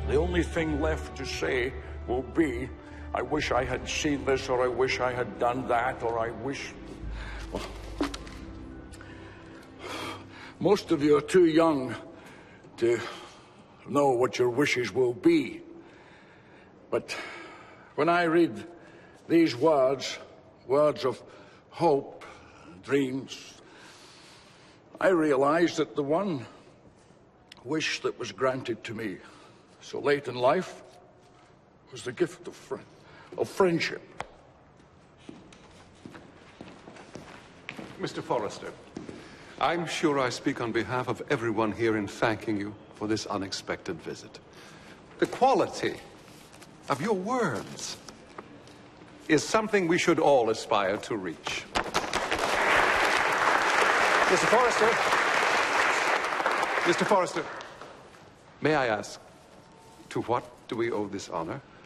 The only thing left to say will be, I wish I had seen this, or I wish I had done that, or I wish... Well, most of you are too young to know what your wishes will be. But when I read these words, words of hope, dreams, I realize that the one wish that was granted to me so late in life was the gift of friendship. Mr. Forrester, I'm sure I speak on behalf of everyone here in thanking you for this unexpected visit. The quality of your words is something we should all aspire to reach. Mr. Forrester. Mr. Forrester, may I ask, to what do we owe this honor?